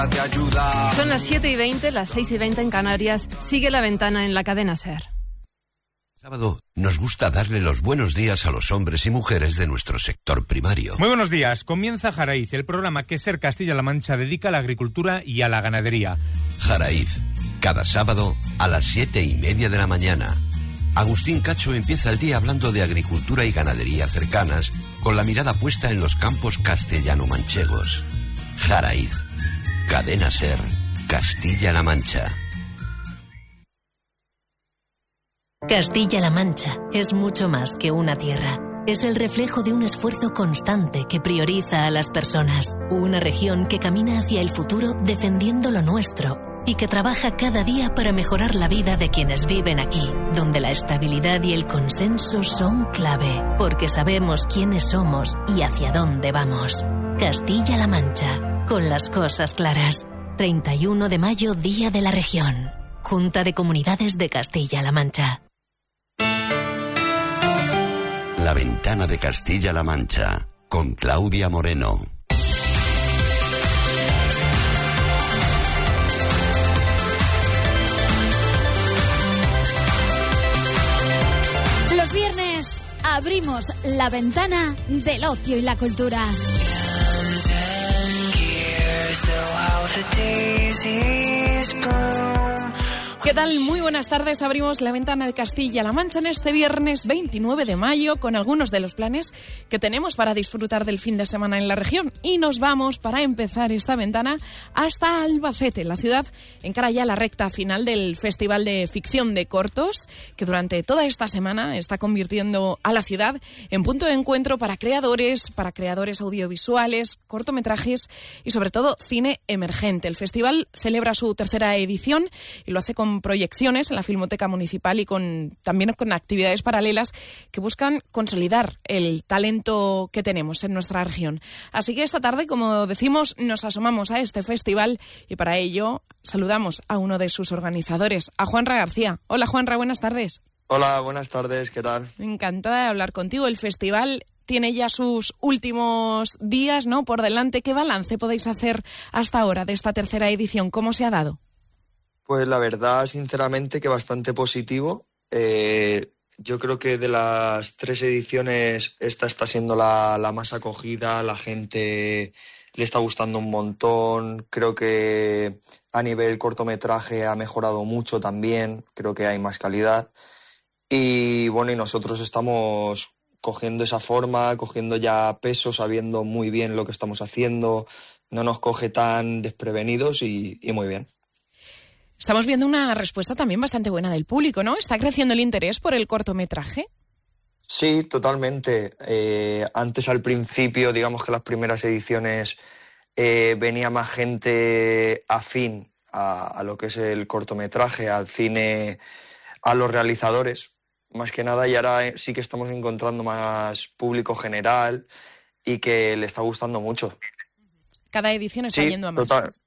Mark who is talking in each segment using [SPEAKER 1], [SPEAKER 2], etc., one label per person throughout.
[SPEAKER 1] Son las 7:20, las 6:20 en Canarias. Sigue La Ventana en la cadena SER.
[SPEAKER 2] Sábado nos gusta darle los buenos días a los hombres y mujeres de nuestro sector primario.
[SPEAKER 3] Muy buenos días. Comienza Jaraiz, el programa que SER Castilla-La Mancha dedica a la agricultura y a la ganadería.
[SPEAKER 2] Jaraiz, cada sábado a las 7:30 de la mañana. Agustín Cacho empieza el día hablando de agricultura y ganadería cercanas, con la mirada puesta en los campos castellano-manchegos. Jaraiz, cadena SER, Castilla-La Mancha.
[SPEAKER 4] Castilla-La Mancha es mucho más que una tierra. Es el reflejo de un esfuerzo constante que prioriza a las personas. Una región que camina hacia el futuro defendiendo lo nuestro y que trabaja cada día para mejorar la vida de quienes viven aquí, donde la estabilidad y el consenso son clave, porque sabemos quiénes somos y hacia dónde vamos. Castilla-La Mancha, con las cosas claras. 31 de mayo, Día de la Región. Junta de Comunidades de Castilla-La Mancha.
[SPEAKER 2] La Ventana de Castilla-La Mancha, con Claudia Moreno.
[SPEAKER 5] Los viernes abrimos la ventana del ocio y la cultura.
[SPEAKER 6] ¿Qué tal? Muy buenas tardes. Abrimos la ventana de Castilla-La Mancha en este viernes 29 de mayo con algunos de los planes que tenemos para disfrutar del fin de semana en la región. Y nos vamos, para empezar esta ventana, hasta Albacete. La ciudad encara ya la recta final del Festival de Ficción de Cortos, que durante toda esta semana está convirtiendo a la ciudad en punto de encuentro para creadores audiovisuales, cortometrajes y sobre todo cine emergente. El festival celebra su tercera edición y lo hace con proyecciones en la Filmoteca Municipal y también con actividades paralelas que buscan consolidar el talento que tenemos en nuestra región. Así que esta tarde, como decimos, nos asomamos a este festival y para ello saludamos a uno de sus organizadores, a Juanra García. Hola Juanra, buenas tardes.
[SPEAKER 7] Hola, buenas tardes, ¿qué tal?
[SPEAKER 6] Encantada de hablar contigo. El festival tiene ya sus últimos días, ¿no?, por delante. ¿Qué balance podéis hacer hasta ahora de esta tercera edición? ¿Cómo se ha dado?
[SPEAKER 7] Pues la verdad, sinceramente, que bastante positivo. Yo creo que de las 3 ediciones esta está siendo la más acogida, la gente le está gustando un montón. Creo que a nivel cortometraje ha mejorado mucho también, creo que hay más calidad. Y bueno, y nosotros estamos cogiendo esa forma, cogiendo ya peso, sabiendo muy bien lo que estamos haciendo, no nos coge tan desprevenidos y muy bien.
[SPEAKER 6] Estamos viendo una respuesta también bastante buena del público, ¿no? ¿Está creciendo el interés por el cortometraje?
[SPEAKER 7] Sí, totalmente. Antes, al principio, digamos que las primeras ediciones venía más gente afín a lo que es el cortometraje, al cine, a los realizadores, más que nada, y ahora sí que estamos encontrando más público general y que le está gustando mucho.
[SPEAKER 6] Cada edición está yendo a más.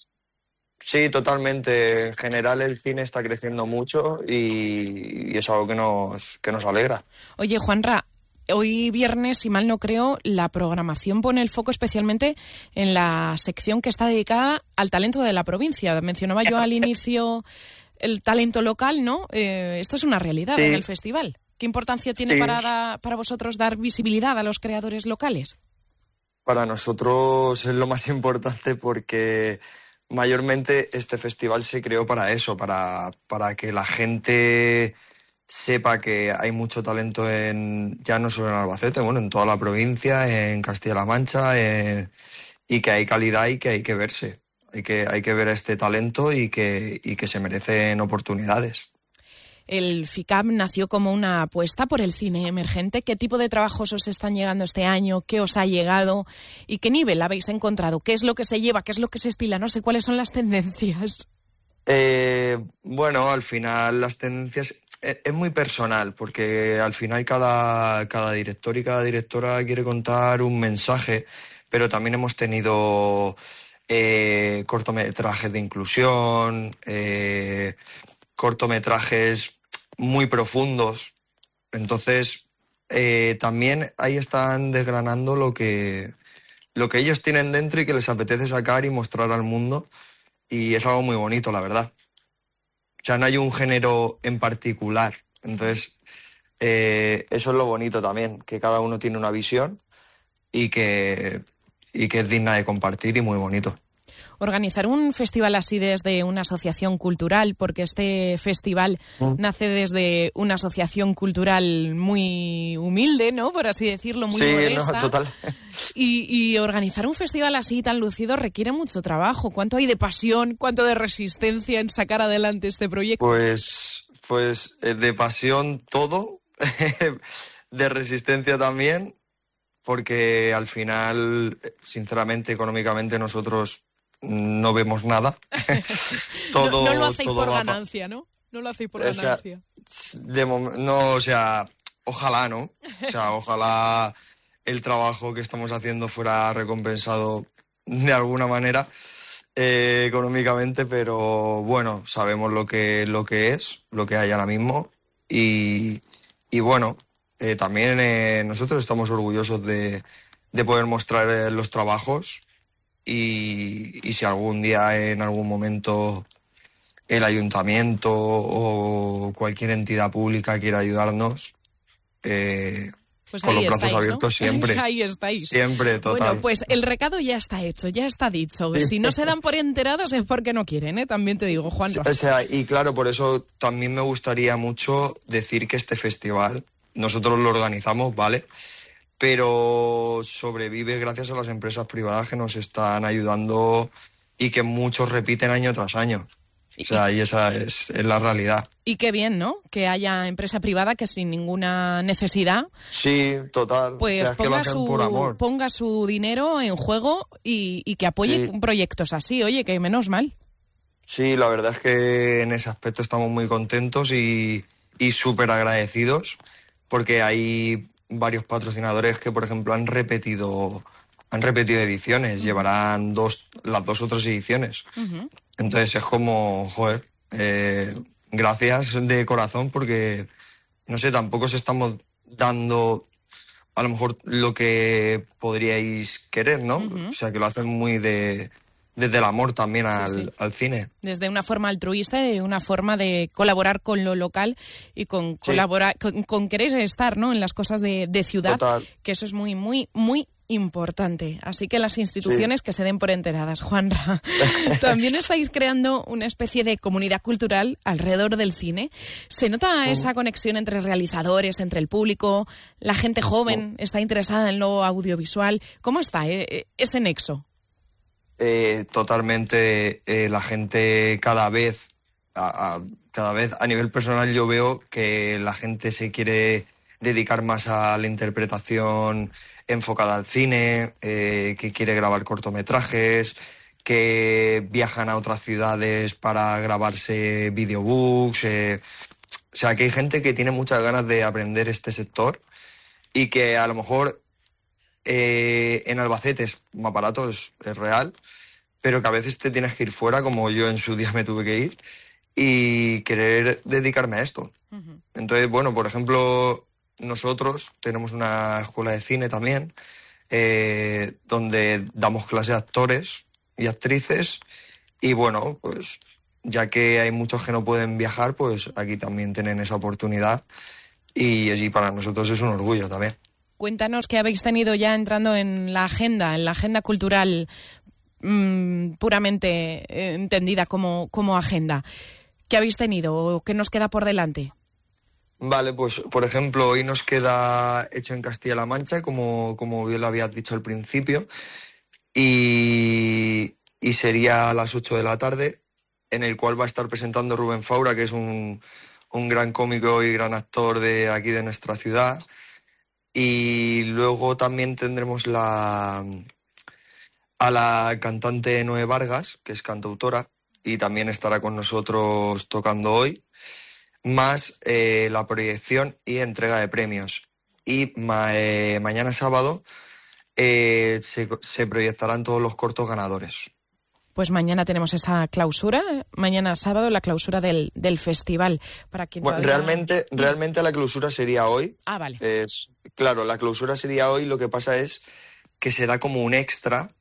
[SPEAKER 7] Sí, totalmente. En general el cine está creciendo mucho y es algo que nos alegra.
[SPEAKER 6] Oye, Juanra, hoy viernes, si mal no creo, la programación pone el foco especialmente en la sección que está dedicada al talento de la provincia. Mencionaba yo al inicio el talento local, ¿no? Esto es una realidad en el festival. ¿Qué importancia tiene para vosotros dar visibilidad a los creadores locales?
[SPEAKER 7] Para nosotros es lo más importante porque mayormente este festival se creó para eso, para que la gente sepa que hay mucho talento ya no solo en Albacete, bueno, en toda la provincia, en Castilla-La Mancha, y que hay calidad y que hay que verse. Hay que ver este talento y que se merecen oportunidades.
[SPEAKER 6] El FICAP nació como una apuesta por el cine emergente. ¿Qué tipo de trabajos os están llegando este año? ¿Qué os ha llegado? ¿Y qué nivel habéis encontrado? ¿Qué es lo que se lleva? ¿Qué es lo que se estila? No sé cuáles son las tendencias.
[SPEAKER 7] Bueno, al final las tendencias es muy personal, porque al final cada director y cada directora quiere contar un mensaje, pero también hemos tenido cortometrajes de inclusión, cortometrajes muy profundos. Entonces, también ahí están desgranando lo que ellos tienen dentro y que les apetece sacar y mostrar al mundo. y es algo muy bonito, la verdad. O sea, no hay un género en particular. Entonces, eso es lo bonito también, que cada uno tiene una visión y que es digna de compartir y muy bonito.
[SPEAKER 6] Organizar un festival así desde una asociación cultural, porque este festival nace desde una asociación cultural muy humilde, ¿no? Por así decirlo, muy modesta.
[SPEAKER 7] No, total.
[SPEAKER 6] Y organizar un festival así tan lucido requiere mucho trabajo. ¿Cuánto hay de pasión, cuánto de resistencia en sacar adelante este proyecto?
[SPEAKER 7] Pues de pasión todo, de resistencia también, porque al final, sinceramente, económicamente nosotros no vemos nada.
[SPEAKER 6] Todo, no lo hacéis por ganancia, ¿no? No lo hacéis por ganancia.
[SPEAKER 7] Ojalá, ¿no? O sea, ojalá el trabajo que estamos haciendo fuera recompensado de alguna manera económicamente, pero bueno, sabemos lo que es, lo que hay ahora mismo y bueno, también nosotros estamos orgullosos de poder mostrar los trabajos. Y si algún día, en algún momento, el ayuntamiento o cualquier entidad pública quiera ayudarnos,
[SPEAKER 6] pues
[SPEAKER 7] con los brazos abiertos, ¿no? Siempre.
[SPEAKER 6] Ahí estáis.
[SPEAKER 7] Siempre, total.
[SPEAKER 6] Bueno, pues el recado ya está hecho, ya está dicho. Sí. Si no se dan por enterados es porque no quieren, ¿eh? También te digo, Juan.
[SPEAKER 7] O sea, y claro, por eso también me gustaría mucho decir que este festival, nosotros lo organizamos, ¿vale?, pero sobrevive gracias a las empresas privadas que nos están ayudando y que muchos repiten año tras año. O sea, y esa es la realidad.
[SPEAKER 6] Y qué bien, ¿no? Que haya empresa privada que sin ninguna necesidad...
[SPEAKER 7] Sí, total.
[SPEAKER 6] Pues
[SPEAKER 7] o sea, es que lo hacen por amor.
[SPEAKER 6] Ponga su dinero en juego y que apoye proyectos así. Oye, que menos mal.
[SPEAKER 7] Sí, la verdad es que en ese aspecto estamos muy contentos y súper agradecidos, porque hay varios patrocinadores que, por ejemplo, han repetido ediciones, llevarán las dos otras ediciones. Uh-huh. Entonces es como, joder, gracias de corazón, porque, no sé, tampoco os estamos dando a lo mejor lo que podríais querer, ¿no? Uh-huh. O sea, que lo hacen muy desde el amor también al cine.
[SPEAKER 6] Desde una forma altruista y una forma de colaborar con lo local y con colaborar, con querer estar, ¿no?, en las cosas de ciudad. Total. Que eso es muy, muy, muy importante. Así que las instituciones que se den por enteradas. Juanra, también estáis creando una especie de comunidad cultural alrededor del cine. ¿Se nota esa conexión entre realizadores, entre el público? ¿La gente joven está interesada en lo audiovisual? ¿Cómo está ese nexo?
[SPEAKER 7] Totalmente. La gente cada vez a nivel personal yo veo que la gente se quiere dedicar más a la interpretación enfocada al cine, que quiere grabar cortometrajes, que viajan a otras ciudades para grabarse videobooks. O sea, que hay gente que tiene muchas ganas de aprender este sector y que a lo mejor en Albacete es más barato, es real, pero que a veces te tienes que ir fuera, como yo en su día me tuve que ir, y querer dedicarme a esto. Uh-huh. Entonces, bueno, por ejemplo, nosotros tenemos una escuela de cine también, donde damos clase a actores y actrices, y bueno, pues ya que hay muchos que no pueden viajar, pues aquí también tienen esa oportunidad, y para nosotros es un orgullo también.
[SPEAKER 6] Cuéntanos qué habéis tenido ya entrando en la agenda cultural puramente entendida como agenda. ¿Qué habéis tenido o qué nos queda por delante?
[SPEAKER 7] Vale, pues por ejemplo, hoy nos queda Hecho en Castilla-La Mancha, como bien lo habías dicho al principio, y sería a las 8 de la tarde, en el cual va a estar presentando Rubén Faura, que es un gran cómico y gran actor de aquí de nuestra ciudad. Y luego también tendremos a la cantante Noé Vargas, que es cantautora, y también estará con nosotros tocando hoy, más la proyección y entrega de premios. Y mañana sábado se proyectarán todos los cortos ganadores.
[SPEAKER 6] Pues mañana tenemos esa clausura, mañana sábado la clausura del festival. Para quien
[SPEAKER 7] bueno, realmente la clausura sería hoy.
[SPEAKER 6] Ah, vale.
[SPEAKER 7] Claro, la clausura sería hoy, lo que pasa es que se da como un extra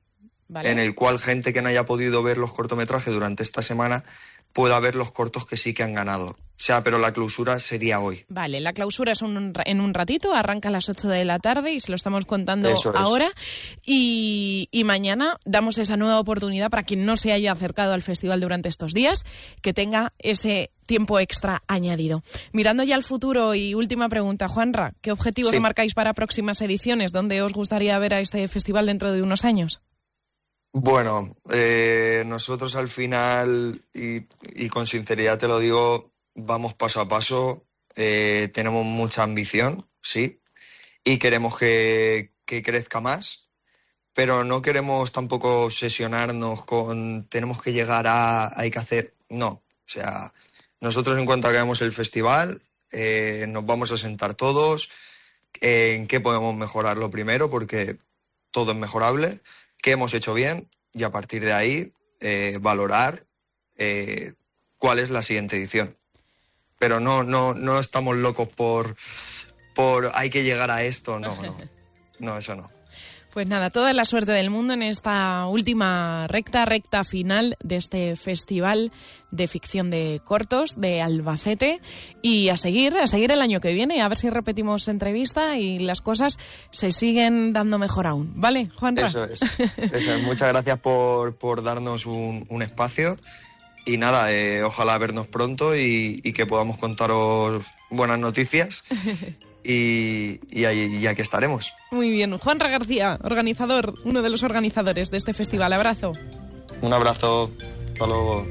[SPEAKER 6] Vale.
[SPEAKER 7] en el cual gente que no haya podido ver los cortometrajes durante esta semana pueda ver los cortos que sí que han ganado. O sea, pero la clausura sería hoy.
[SPEAKER 6] Vale, la clausura es en un ratito, arranca a las 8 de la tarde y se lo estamos contando
[SPEAKER 7] Eso es.
[SPEAKER 6] ahora. Y mañana damos esa nueva oportunidad para quien no se haya acercado al festival durante estos días, que tenga ese tiempo extra añadido. Mirando ya al futuro y última pregunta, Juanra, ¿qué objetivos
[SPEAKER 7] Sí.
[SPEAKER 6] marcáis para próximas ediciones? ¿Dónde os gustaría ver a este festival dentro de unos años?
[SPEAKER 7] Bueno, nosotros al final, y con sinceridad te lo digo, vamos paso a paso, tenemos mucha ambición, sí, y queremos que crezca más, pero no queremos tampoco obsesionarnos con tenemos que llegar hay que hacer, no, o sea, nosotros en cuanto acabemos el festival, nos vamos a sentar todos en qué podemos mejorarlo primero, porque todo es mejorable, qué hemos hecho bien, y a partir de ahí valorar cuál es la siguiente edición. Pero no estamos locos por hay que llegar a esto, no, eso no.
[SPEAKER 6] Pues nada, toda la suerte del mundo en esta última recta final de este festival de ficción de cortos de Albacete, y a seguir el año que viene, a ver si repetimos entrevista y las cosas se siguen dando mejor aún, ¿vale, Juanra?
[SPEAKER 7] Eso es. Muchas gracias por darnos un espacio y nada, ojalá vernos pronto y que podamos contaros buenas noticias. Y aquí estaremos.
[SPEAKER 6] Muy bien. Juanra García, organizador, uno de los organizadores de este festival. Abrazo.
[SPEAKER 7] Un abrazo. Hasta luego.